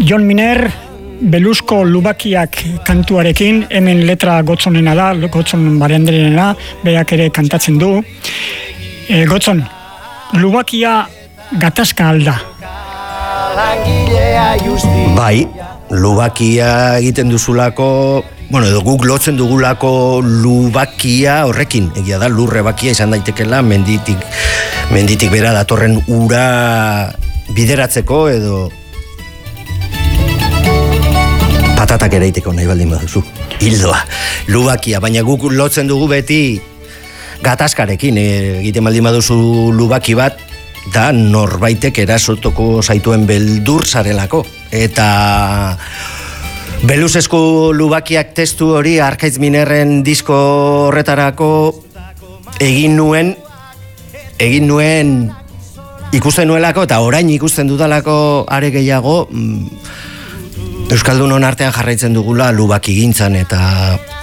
Jon Miner, Belusko Lubakiak kantuarekin, hemen letra Gotzonena da, Gotzon Barandiarena, berak ere kantatzen du. Gotzon, Lubakia gatazka alda. Bai, Lubakia egiten duzulako, edo guk lotzen dugulako lubakia horrekin, egia da, lurrebakia izan daitekela, menditik bera datorren ura bideratzeko edo patatak ereiteko nahi baldin baduzu. Hildoa, lubakia, baina guk lotzen dugu beti gatazkarekin, egiten baldin baduzu lubaki bat, da norbaitek erasotoko zaituen beldur zarelako. Eta Beluzesko Lubakiak testu hori Arkaitz Minerren disko horretarako egin nuen ikusten nuelako eta orain ikusten dudalako are gehiago Euskaldunon artean jarraitzen dugula lubaki gintzan eta